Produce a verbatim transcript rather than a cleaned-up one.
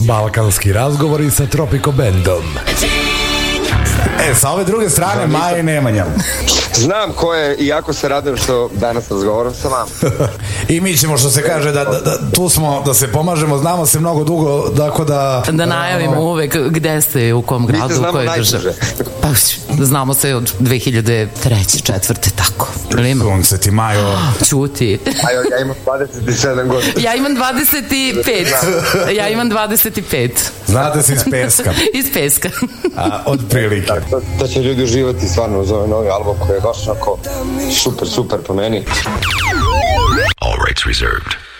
Balkanski razgovori sa Tropico Bandom. E, sa ove druge strane, Maja i Nemanja. Znam ko je, i jako se radujem što danas razgovaram sa vama. I mi ćemo, što se kaže, da, da, da tu smo, da se pomažemo, znamo se mnogo dugo, dakle da... Da najavimo uvek gde ste, u kom gradu, mi se znamo najduže. Pa, znamo se od dve hiljade treće, četvrte, tako. Sunce ti, Majo. Čuti. Majo, ja imam dvadeset sedam godina. Ja imam dvadeset pet. Ja imam dvadeset pet. Znate se iz Peska. Iz Peska. A, od prilike. Da, to, to će ljudi uživati stvarno uz ovaj novi album koji je baš onako super, super po meni. All rights reserved.